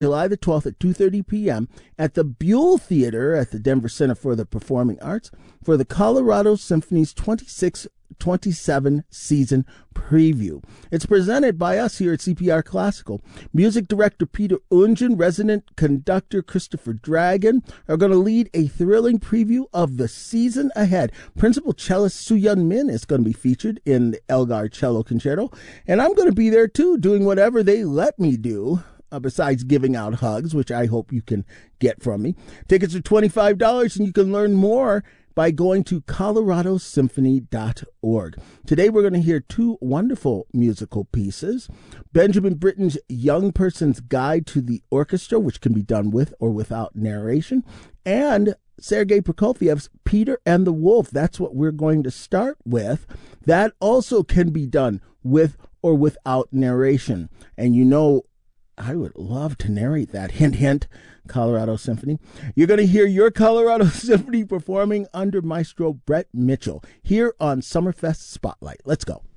July the 12th at 2:30 p.m. at the Buell Theater at the Denver Center for the Performing Arts for the Colorado Symphony's 26-27 season preview. It's presented by us here at CPR Classical. Music director Peter Ungen, resident conductor Christopher Dragon are going to lead a thrilling preview of the season ahead. Principal cellist Soo-Yeon Min is going to be featured in the Elgar Cello Concerto, and I'm going to be there too, doing whatever they let me do. Besides giving out hugs, which I hope you can get from me. Tickets are $25, and you can learn more by going to coloradosymphony.org. Today we're going to hear two wonderful musical pieces. Benjamin Britten's Young Person's Guide to the Orchestra, which can be done with or without narration, and Sergei Prokofiev's Peter and the Wolf. That's what we're going to start with. That also can be done with or without narration. And you know, I would love to narrate that. Hint, hint, Colorado Symphony. You're going to hear your Colorado Symphony performing under Maestro Brett Mitchell here on Summerfest Spotlight. Let's go.